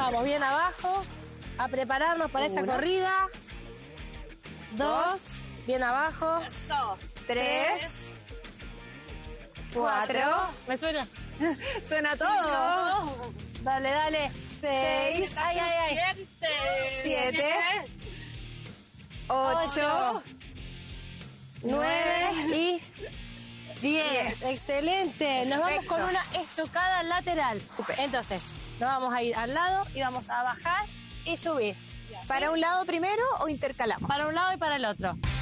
Vamos bien abajo, a prepararnos para esa corrida. 2, bien abajo. 3, 4. ¿Me suena? Suena todo. Dale, dale. 6, Ay, ay, ay. 7, 8, 9 y 10. 10. Excelente. Nos vamos Perfecto. con una estocada lateral. Súper. Entonces, nos vamos a ir al lado y vamos a bajar y subir. ¿Para un lado primero o intercalamos? Para un lado y para el otro.